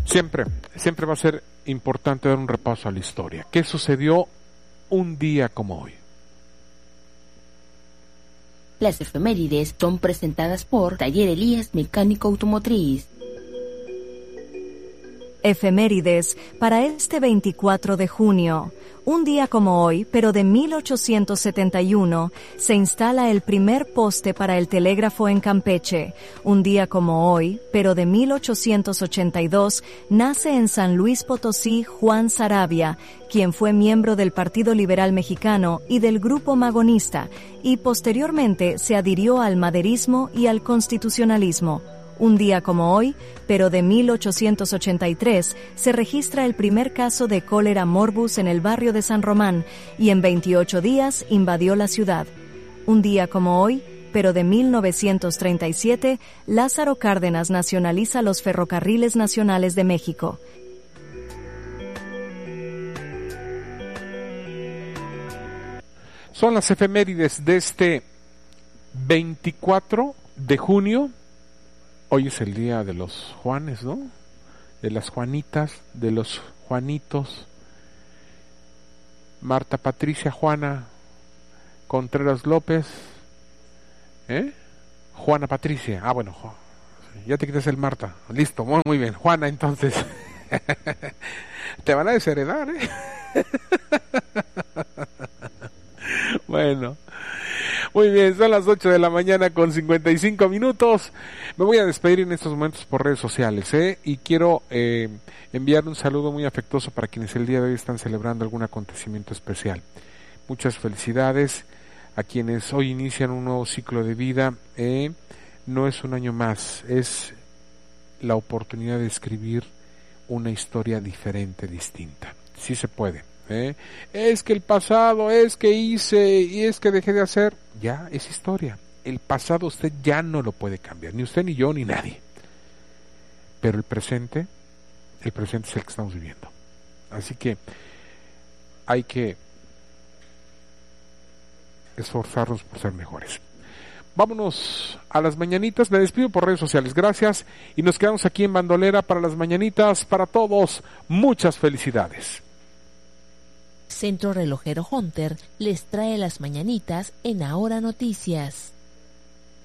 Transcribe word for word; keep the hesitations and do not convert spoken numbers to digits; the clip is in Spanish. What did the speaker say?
Siempre, siempre va a ser importante dar un repaso a la historia. ¿Qué sucedió un día como hoy? Las efemérides son presentadas por Taller Elías Mecánico Automotriz. Efemérides para este veinticuatro de junio. Un día como hoy, pero de mil ochocientos setenta y uno, se instala el primer poste para el telégrafo en Campeche. Un día como hoy, pero de mil ochocientos ochenta y dos, nace en San Luis Potosí Juan Saravia, quien fue miembro del Partido Liberal Mexicano y del Grupo Magonista, y posteriormente se adhirió al maderismo y al constitucionalismo. Un día como hoy, pero de mil ochocientos ochenta y tres, se registra el primer caso de cólera morbus en el barrio de San Román y en veintiocho días invadió la ciudad. Un día como hoy, pero de mil novecientos treinta y siete, Lázaro Cárdenas nacionaliza los ferrocarriles nacionales de México. Son las efemérides de este veinticuatro de junio. Hoy es el día de los Juanes, ¿no? De las Juanitas, de los Juanitos. Marta Patricia Juana Contreras López. ¿Eh? Juana Patricia. Ah, bueno, ya te quitas el Marta. Listo, muy, muy bien. Juana, entonces. Te van a desheredar, ¿eh? Bueno. Muy bien, son las ocho de la mañana con cincuenta y cinco minutos. Me voy a despedir en estos momentos por redes sociales, ¿eh? Y quiero eh, enviar un saludo muy afectuoso para quienes el día de hoy están celebrando algún acontecimiento especial. Muchas felicidades a quienes hoy inician un nuevo ciclo de vida. ¿eh? No es un año más, es la oportunidad de escribir una historia diferente, distinta. Sí se puede. ¿Eh? Es que el pasado, es que hice y es que dejé de hacer, ya es historia. El pasado usted ya no lo puede cambiar, ni usted, ni yo, ni nadie. Pero el presente, el presente es el que estamos viviendo. Así que hay que esforzarnos por ser mejores. Vámonos a las mañanitas. Me despido por redes sociales. Gracias. Y nos quedamos aquí en Bandolera para las mañanitas. Para todos, muchas felicidades. Centro Relojero Hunter les trae las mañanitas en Ahora Noticias.